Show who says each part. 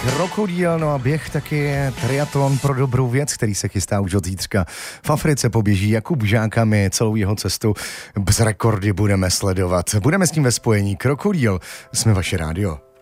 Speaker 1: Krokodýl, no a běh taky je triatlon pro dobrou věc, který se chystá už od zítřka. V Africe poběží Jakub Žáka, my celou jeho cestu bez rekordy budeme sledovat. Budeme s tím ve spojení. Krokodýl, jsme vaše rádio.